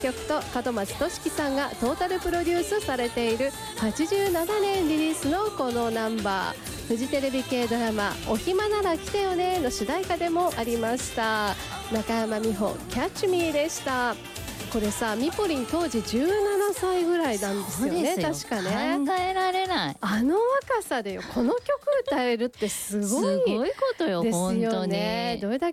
曲と門松俊樹さんがトータルプロデュースされている87年リリースのこのナンバー、フジテレビ系ドラマお暇なら来てよねの主題歌でもありました。中山美穂キャッチミーでした。これさ、ミポリン当時17歳ぐらいなんですよね。確かね、 考えられない。 あの若さでこの曲歌えるってすごいことよ、 ですよ本当にね。どれだ